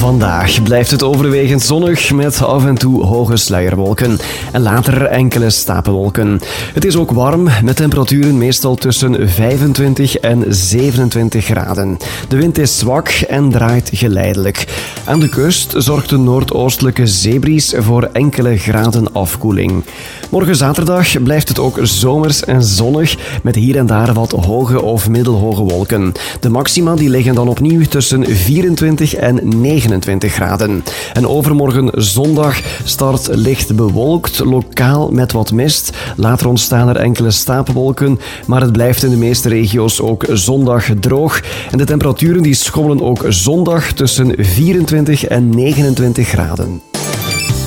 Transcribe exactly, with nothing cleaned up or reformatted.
Vandaag blijft het overwegend zonnig met af en toe hoge sluierwolken en later enkele stapelwolken. Het is ook warm met temperaturen meestal tussen vijfentwintig en zevenentwintig graden. De wind is zwak en draait geleidelijk. Aan de kust zorgt de noordoostelijke zeebries voor enkele graden afkoeling. Morgen zaterdag blijft het ook zomers en zonnig met hier en daar wat hoge of middelhoge wolken. De maxima die liggen dan opnieuw tussen vierentwintig en negenentwintig graden. En overmorgen zondag start licht bewolkt, lokaal met wat mist. Later ontstaan er enkele stapelwolken, maar het blijft in de meeste regio's ook zondag droog. En de temperaturen die schommelen ook zondag tussen vierentwintig en negenentwintig graden.